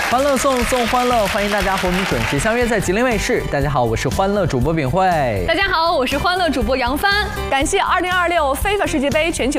欢乐送欢乐，欢迎大家和我们准时相约在吉林卫视。大家好，我是欢乐主播秉慧。 大家好，我是欢乐主播杨帆。感谢2026FIFA世界杯全球